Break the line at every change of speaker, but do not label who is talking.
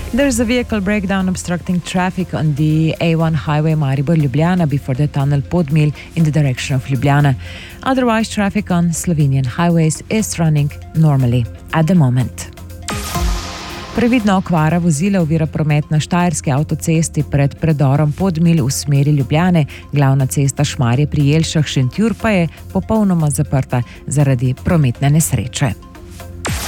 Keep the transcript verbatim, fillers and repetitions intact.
There's a vehicle breakdown obstructing traffic on the A one highway Maribor-Ljubljana before the tunnel Podmil in the direction of Ljubljana. Otherwise, traffic on Slovenian highways is running normally at the moment. Previdna okvara vozila ovira promet na Štajerski avtocesti pred predorom Podmil v smeri Ljubljane. Glavna cesta Šmarje pri Jelšah Šentjur pa je popolnoma zaprta zaradi prometne nesreče.